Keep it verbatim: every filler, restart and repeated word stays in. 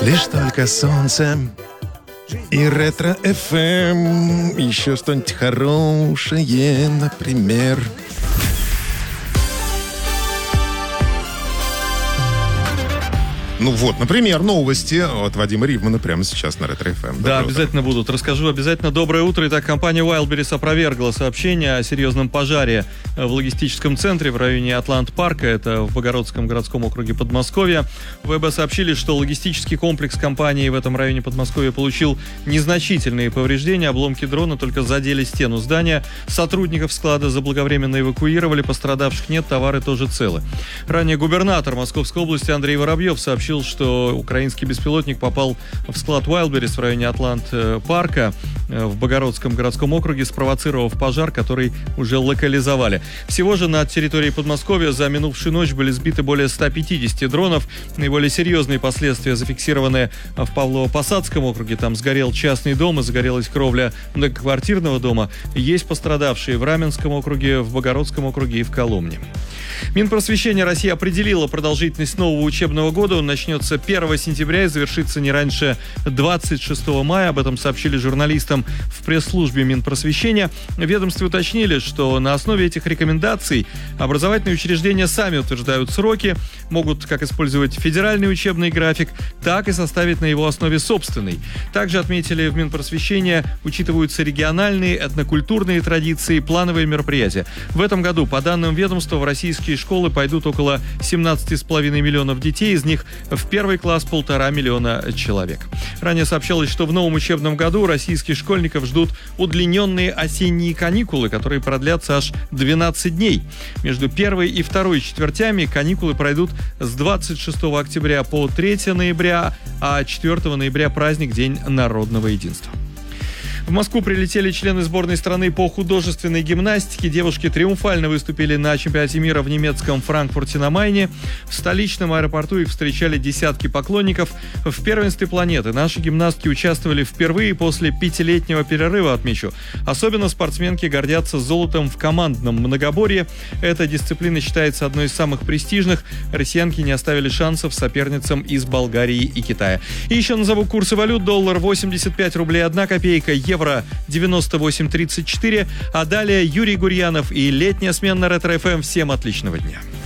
Лишь только солнце и ретро-эф эм. Еще что-нибудь хорошее, например. Ну вот, например, новости от Вадима Ривмана прямо сейчас на ретро-эф эм. Да, обязательно утро. будут. Расскажу обязательно. Доброе утро. Итак, компания Wildberries опровергла сообщение о серьезном пожаре в логистическом центре в районе Атлант-парка. Это в Богородском городском округе Подмосковья. ВБ сообщили, что логистический комплекс компании в этом районе Подмосковья получил незначительные повреждения. Обломки дрона только задели стену здания. Сотрудников склада заблаговременно эвакуировали. Пострадавших нет, товары тоже целы. Ранее губернатор Московской области Андрей Воробьев сообщил, что украинский беспилотник попал в склад Wildberries в районе Атлант-парка в Богородском городском округе, спровоцировав пожар, который уже локализовали. Всего же на территории Подмосковья за минувшую ночь были сбиты более ста пятидесяти дронов. Наиболее серьезные последствия зафиксированы в Павлово-Посадском округе. Там сгорел частный дом и загорелась кровля многоквартирного дома. Есть пострадавшие в Раменском округе, в Богородском округе и в Коломне. Минпросвещения России определила продолжительность нового учебного года. Он начнется первого сентября и завершится не раньше двадцать шестого мая. Об этом сообщили журналистам в пресс-службе Минпросвещения. В ведомстве уточнили, что на основе этих рекомендаций образовательные учреждения сами утверждают сроки, могут как использовать федеральный учебный график, так и составить на его основе собственный. Также отметили в Минпросвещения, учитываются региональные, этнокультурные традиции, плановые мероприятия. В этом году, по данным ведомства, в российские школы пойдут около семнадцати с половиной миллионов детей, из них в первый класс полтора миллиона человек. Ранее сообщалось, что в новом учебном году российских школьников ждут удлиненные осенние каникулы, которые продлятся аж двенадцать дней. Между первой и второй четвертями каникулы пройдут с двадцать шестого октября по третьего ноября, а четвёртого ноября праздник День народного единства. В Москву прилетели члены сборной страны по художественной гимнастике. Девушки триумфально выступили на чемпионате мира в немецком Франкфурте на Майне. В столичном аэропорту их встречали десятки поклонников. В первенстве планеты наши гимнастки участвовали впервые после пятилетнего перерыва, отмечу. Особенно спортсменки гордятся золотом в командном многоборье. Эта дисциплина считается одной из самых престижных. Россиянки не оставили шансов соперницам из Болгарии и Китая. И еще назову курсы валют. Доллар восемьдесят пять рублей одна копейка, евро девяносто восемь тридцать четыре. А далее Юрий Гурьянов и летняя смена ретро-эф эм. Всем отличного дня.